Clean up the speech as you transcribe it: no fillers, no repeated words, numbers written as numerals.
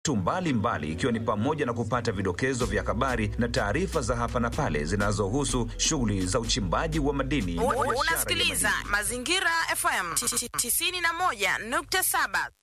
mbalimbali ikiwa ni pamoja na kupata vidokezo vya habari na taarifa za hapa na pale zinazohusu shughuli za uchimbaji wa madini. Unasikiliza Mazingira FM 91.7.